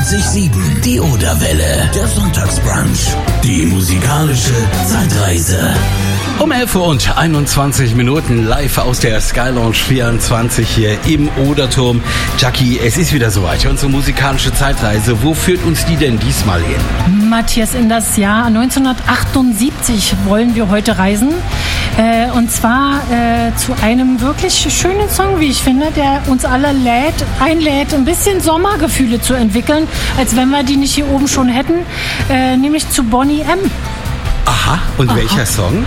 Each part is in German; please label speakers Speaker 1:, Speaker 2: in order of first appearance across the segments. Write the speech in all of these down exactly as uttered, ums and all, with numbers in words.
Speaker 1: einundneunzig Komma sieben. Die Oderwelle. Der Sonntagsbrunch. Die musikalische Zeitreise.
Speaker 2: Um elf Uhr und einundzwanzig Minuten live aus der Sky Lounge vierundzwanzig hier im Oderturm. Jackie, es ist wieder soweit. Unsere musikalische Zeitreise. Wo führt uns die denn diesmal hin?
Speaker 3: Matthias, in das Jahr neunzehnhundertachtundsiebzig wollen wir heute reisen. Äh, und zwar äh, zu einem wirklich schönen Song, wie ich finde, der uns alle lädt, einlädt, ein bisschen Sommergefühle zu entwickeln, als wenn wir die nicht hier oben schon hätten, äh, nämlich zu Boney M.
Speaker 2: Aha, und
Speaker 3: Aha.
Speaker 2: welcher Song?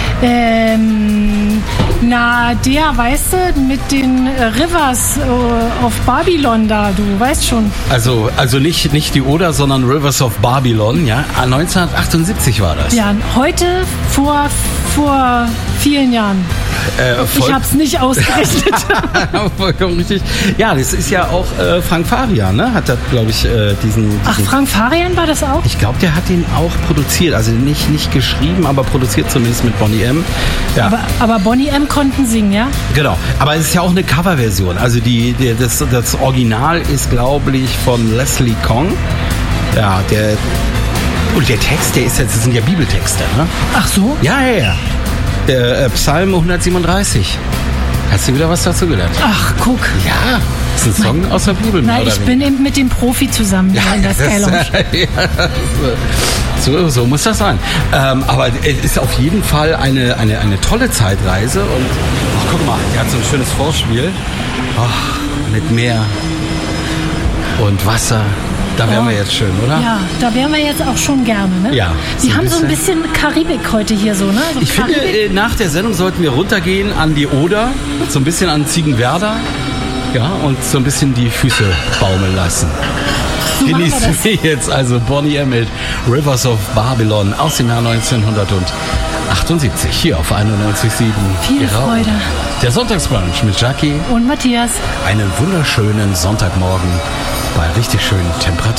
Speaker 3: Ähm, na, der, weißt du, mit den äh, Rivers äh, of Babylon da, du weißt schon.
Speaker 2: Also, also nicht, nicht die Oder, sondern Rivers of Babylon, ja? neunzehnhundertachtundsiebzig war das.
Speaker 3: Ja, heute vor, vor vielen Jahren.
Speaker 2: Äh,
Speaker 3: ich hab's nicht ausgerechnet.
Speaker 2: Vollkommen richtig. Ja, das ist ja auch äh, Frank Farian, ne? Hat da, glaube ich, äh, diesen, diesen...
Speaker 3: Ach, Frank Farian war das auch?
Speaker 2: Ich glaube, der hat den auch produziert. Also nicht, nicht geschrieben, aber produziert zumindest mit Boney M. Ja.
Speaker 3: Aber, aber Boney M konnten singen, ja?
Speaker 2: Genau. Aber es ist ja auch eine Coverversion. Also die, die, das, das Original ist, glaube ich, von Leslie Kong. Ja, der... Und der Text, der ist jetzt, das sind ja Bibeltexte, ne?
Speaker 3: Ach so?
Speaker 2: Ja, ja, ja. Der, äh, Psalm hundertsiebenunddreißig. Hast du wieder was dazu gelernt?
Speaker 3: Ach, guck.
Speaker 2: Ja, das ist ein Song aus der Bibel.
Speaker 3: Nein, ich bin eben mit dem Profi zusammen hier in der Sky Lounge.
Speaker 2: Ja, so, so muss das sein. Ähm, aber es ist auf jeden Fall eine, eine, eine tolle Zeitreise. Und ach, guck mal, der hat so ein schönes Vorspiel. Oh, mit Meer und Wasser. Da wären
Speaker 3: oh.
Speaker 2: wir jetzt schön, oder?
Speaker 3: Ja, da wären wir jetzt auch schon gerne, ne?
Speaker 2: Ja.
Speaker 3: Sie haben so ein bisschen Karibik heute hier so, ne? Also
Speaker 2: ich Karibik. finde, nach der Sendung sollten wir runtergehen an die Oder, so ein bisschen an Ziegenwerder, ja, und so ein bisschen die Füße baumeln lassen. So genießen wir jetzt also Boney M. mit Rivers of Babylon aus dem Jahr neunzehnhundertachtundsiebzig hier auf einundneunzig Komma sieben.
Speaker 3: Viel Freude.
Speaker 2: Der Sonntagsbrunch mit Jackie
Speaker 3: und Matthias.
Speaker 2: Einen wunderschönen Sonntagmorgen bei richtig schönen Temperaturen.